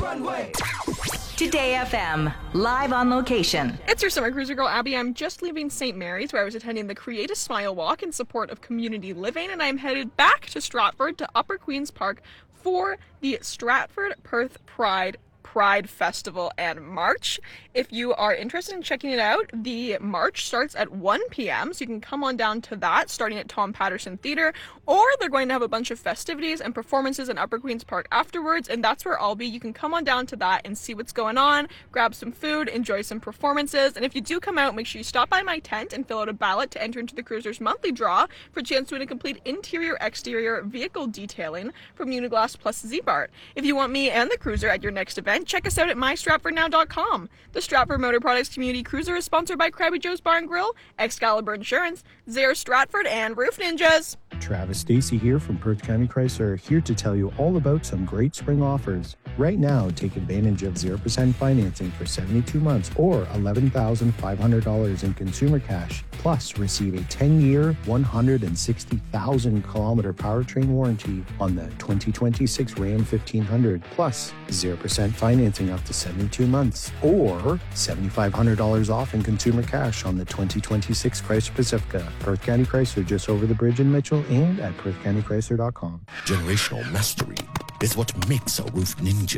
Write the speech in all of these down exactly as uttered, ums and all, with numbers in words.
runway. Today F M, live on location. It's your summer cruiser girl, Abby. I'm just leaving Saint Mary's, where I was attending the Create a Smile walk in support of community living, and I'm headed back to Stratford to Upper Queen's Park for the Stratford Perth Pride Pride Festival and March. If you are interested in checking it out, the march starts at one p.m. so you can come on down to that, starting at Tom Patterson Theatre, or they're going to have a bunch of festivities and performances in Upper Queen's Park afterwards, and that's where I'll be. You can come on down to that and see what's going on, grab some food, enjoy some performances, and if you do come out, make sure you stop by my tent and fill out a ballot to enter into the Cruiser's monthly draw for a chance to win a complete interior-exterior vehicle detailing from Uniglass plus Z-Bart. If you want me and the Cruiser at your next event, check us out at my stratford now dot com. The Stratford Motor Products Community Cruiser is sponsored by Krabby Joe's Bar and Grill, Excalibur Insurance, Zare Stratford, and Roof Ninjas. Travis Stacey here from Perth County Chrysler, here to tell you all about some great spring offers. Right now, take advantage of zero percent financing for seventy-two months or eleven thousand five hundred dollars in consumer cash. Plus, receive a ten-year, one hundred sixty thousand kilometer powertrain warranty on the twenty twenty-six Ram fifteen hundred. Plus, zero percent financing up to seventy-two months or seven thousand five hundred dollars off in consumer cash on the twenty twenty-six Chrysler Pacifica. Perth County Chrysler, just over the bridge in Mitchell, and at perth county chrysler dot com. Generational mastery is what makes a roof ninja.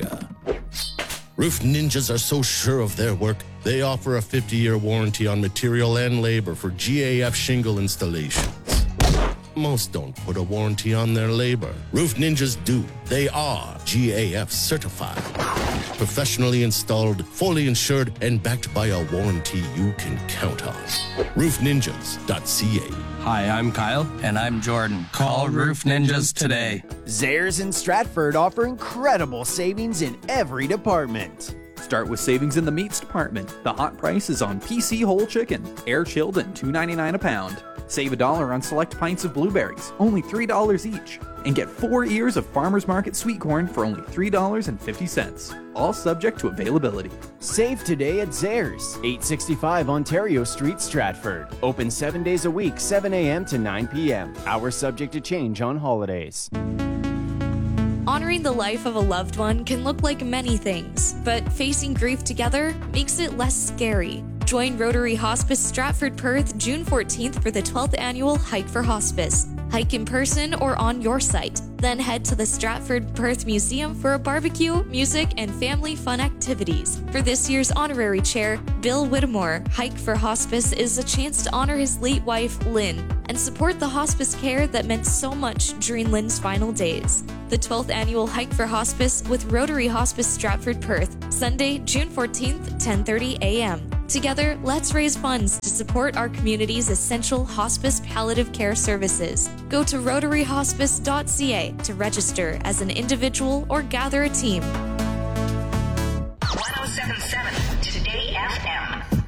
Roof ninjas are so sure of their work, they offer a fifty-year warranty on material and labor for G A F shingle installations. Most don't put a warranty on their labor. Roof ninjas do. They are G A F certified, professionally installed, fully insured, and backed by a warranty you can count on. roof ninjas dot c a. Hi, I'm Kyle. And I'm Jordan. Call Roof Ninjas today. Zayres in Stratford offer incredible savings in every department. Start with savings in the meats department. The hot price is on P C whole chicken, air chilled and two ninety-nine a pound. Save a dollar on select pints of blueberries, only three dollars each. And get four ears of Farmer's Market sweet corn for only three dollars and fifty cents. All subject to availability. Save today at Zayres, eight sixty-five Ontario Street, Stratford. Open seven days a week, seven a.m. to nine p.m. Hours subject to change on holidays. Honoring the life of a loved one can look like many things, but facing grief together makes it less scary. Join Rotary Hospice Stratford Perth June fourteenth for the twelfth annual Hike for Hospice. Hike in person or on your site. Then head to the Stratford Perth Museum for a barbecue, music, and family fun activities. For this year's honorary chair, Bill Whittemore, Hike for Hospice is a chance to honor his late wife, Lynn, and support the hospice care that meant so much during Lynn's final days. The twelfth annual Hike for Hospice with Rotary Hospice Stratford Perth, Sunday, June fourteenth, ten thirty a.m. Together, let's raise funds to support our community's essential hospice palliative care services. Go to rotary hospice dot c a to register as an individual or gather a team. one oh seven point seven Today F M.